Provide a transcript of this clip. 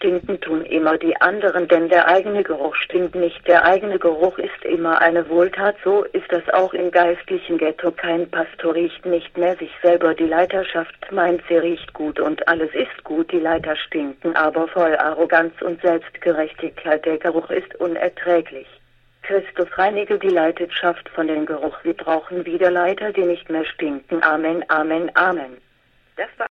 stinken tun immer die anderen, denn der eigene Geruch stinkt nicht. Der eigene Geruch ist immer eine Wohltat, so ist das auch im geistlichen Ghetto. Kein Pastor riecht nicht mehr sich selber, die Leiterschaft meint, sie riecht gut und alles ist gut. Die Leiter stinken aber voll Arroganz und Selbstgerechtigkeit. Der Geruch ist unerträglich. Christus reinige die Leiterschaft von dem Geruch. Wir brauchen wieder Leiter, die nicht mehr stinken. Amen, Amen, Amen. Das war